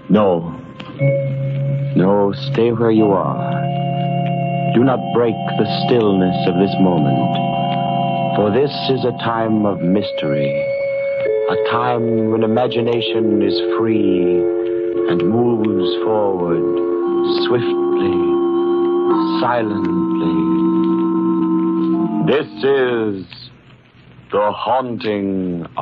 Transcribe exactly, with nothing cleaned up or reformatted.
No. No, stay where you are. Do not break the stillness of this moment. For this is a time of mystery. A time when imagination is free and moves forward swiftly, silently. This is the haunting